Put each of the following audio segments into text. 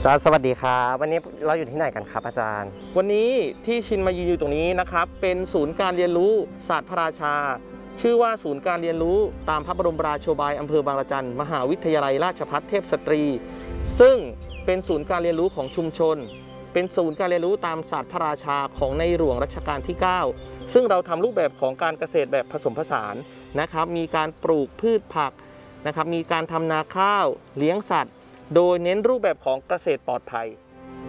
จารย์สวัสดีครับวันนี้เราอยู่ที่ไหนกันครับอาจารย์วันนี้ที่ชินมายืนอยู่ตรงนี้นะครับเป็นศูนย์การเรียนรู้ศาสตร์พระราชาชื่อว่าศูนย์การเรียนรู้ตามพระบรมราโชบายอำเภอบางระจันมหาวิทยาลัยราชภัฏเทพสตรีซึ่งเป็นศูนย์การเรียนรู้ของชุมชนเป็นศูนย์การเรียนรู้ตามศาสตร์พระราชาของในหลวงรัชกาลที่ 9ซึ่งเราทำรูปแบบของการเกษตรแบบผสมผสานนะครับมีการปลูกพืชผักนะครับมีการทำนาข้าวเลี้ยงสัตว์โดยเน้นรูปแบบของเกษตรปลอดภัย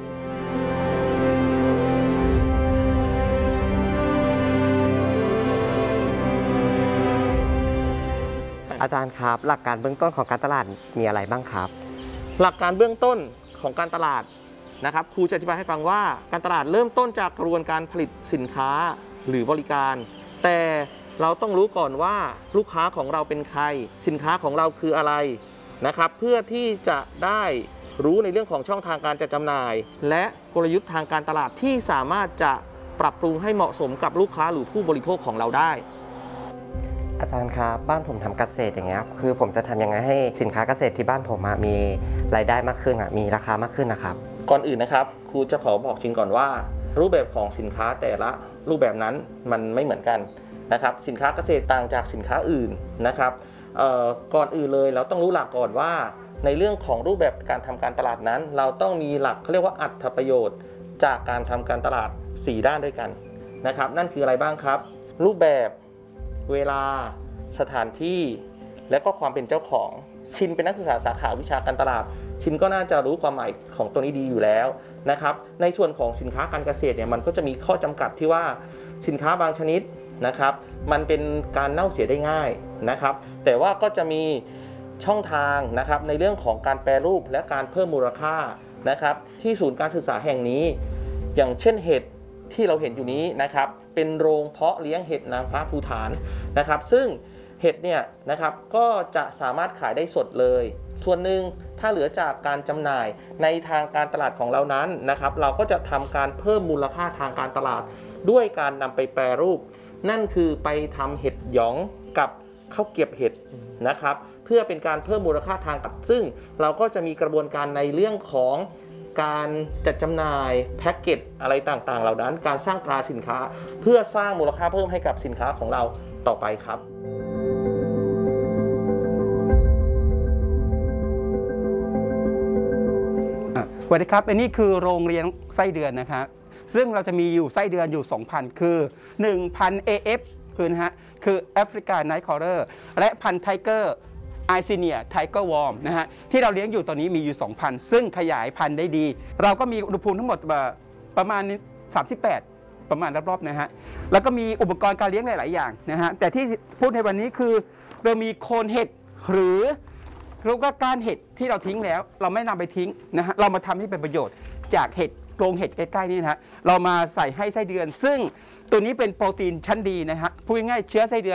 อาจารย์ครับหลักการเบื้องต้นของการตลาดมีอะไรบ้างครับหลักการเบื้องต้นของการตลาดนะครับครูจะอธิบายให้ฟังว่าการตลาดเริ่มต้นจากกระบวนการผลิตสินค้าหรือบริการแต่เราต้องรู้ก่อนว่าลูกค้าของเราเป็นใครสินค้าของเราคืออะไรนะครับเพื่อที่จะได้รู้ในเรื่องของช่องทางการจัดจำหน่ายและกลยุทธ์ทางการตลาดที่สามารถจะปรับปรุงให้เหมาะสมกับลูกค้าหรือผู้บริโภคของเราได้อาจารย์ครับบ้านผมทำเกษตรอย่างเงี้ยคือผมจะทำยังไงให้สินค้าเกษตรที่บ้านผมมีรายได้มากขึ้นมีราคามากขึ้นนะครับก่อนอื่นนะครับครูจะขอบอกชิงก่อนว่ารูปแบบของสินค้าแต่ละรูปแบบนั้นมันไม่เหมือนกันนะครับสินค้าเกษตรต่างจากสินค้าอื่นนะครับก่อนอื่นเลยเราต้องรู้หลักก่อนว่าในเรื่องของรูปแบบการทำการตลาดนั้นเราต้องมีหลักเขาเรียกว่าอรรถประโยชน์จากการทำการตลาด4ด้านด้วยกันนะครับนั่นคืออะไรบ้างครับรูปแบบเวลาสถานที่และก็ความเป็นเจ้าของชินเป็นนักศึกษาสาขาวิชาการตลาดชินก็น่าจะรู้ความหมายของตัวนี้ดีอยู่แล้วนะครับในส่วนของสินค้าการเกษตรเนี่ยมันก็จะมีข้อจำกัดที่ว่าสินค้าบางชนิดนะครับมันเป็นการเน่าเสียได้ง่ายนะครับแต่ว่าก็จะมีช่องทางนะครับในเรื่องของการแปรรูปและการเพิ่มมูลค่านะครับที่ศูนย์การศึกษาแห่งนี้อย่างเช่นเห็ดที่เราเห็นอยู่นี้นะครับเป็นโรงเพาะเลี้ยงเห็ดนางฟ้าภูฐานนะครับซึ่งเห็ดเนี่ยนะครับก็จะสามารถขายได้สดเลยส่วนหนึ่งถ้าเหลือจากการจำหน่ายในทางการตลาดของเรานั้นนะครับเราก็จะทำการเพิ่มมูลค่าทางการตลาดด้วยการนำไปแปรรูปนั่นคือไปทำเห็ดหยองกับข้าวเกรียบเห็ดนะครับเพื่อเป็นการเพิ่มมูลค่าทางกับซึ่งเราก็จะมีกระบวนการในเรื่องของการจัดจำหน่ายแพ็กเกจอะไรต่างๆเหล่านั้นการสร้างตราสินค้าเพื่อสร้างมูลค่าเพิ่มให้กับสินค้าของเราต่อไปครับสวัสดีครับอันนี้คือโรงเรียนไส้เดือนนะครับซึ่งเราจะมีอยู่ไส้เดือนอยู่ 2,000 คือ 1,000 AF คือ Africa Night Crawler และ1,000 Tiger i c e n i a Tiger Worm นะฮะที่เราเลี้ยงอยู่ตอนนี้มีอยู่ 2,000 ซึ่งขยายพันธุ์ได้ดีเราก็มีอุณหภูมิทั้งหมดประมาณ38ประมาณรอบๆนะฮะแล้วก็มีอุปกรณ์การเลี้ยงหลายๆอย่างนะฮะแต่ที่พูดในวันนี้คือเรามีโคนเห็ดหรือแล้วก็ก้านเห็ดที่เราทิ้งแล้วเราไม่นำไปทิ้งนะฮะเรามาทำให้เป็นประโยชน์จากเห็ดโรงเห็ดใกล้ๆนี่นะฮะเรามาใส่ให้ไส้เดือนซึ่งตัวนี้เป็นโปรตีนชั้นดีนะฮะพูดง่ายๆเชื้อไส้เดือน